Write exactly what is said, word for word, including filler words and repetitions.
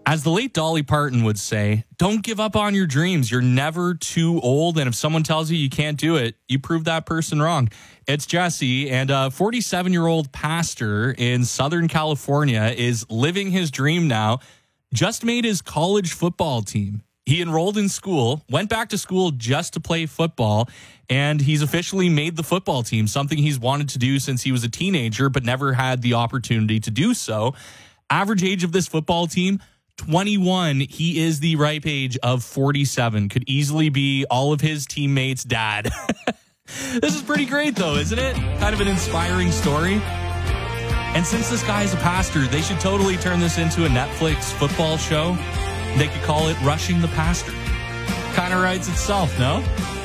As the late Dolly Parton would say, don't give up on your dreams. You're never too old. And if someone tells you you can't do it, you prove that person wrong. It's Jesse, and a forty-seven-year-old pastor in Southern California is living his dream now. Just made his college football team. He enrolled in school, went back to school just to play football, and he's officially made the football team, something he's wanted to do since he was a teenager, but never had the opportunity to do so. Average age of this football team, twenty-one. He is the ripe age of forty-seven. Could easily be all of his teammates' dad. This is pretty great, though, isn't it? Kind of an inspiring story. And since this guy is a pastor, they should totally turn this into a Netflix football show. They could call it Rushing the Pastor. Kind of writes itself, no?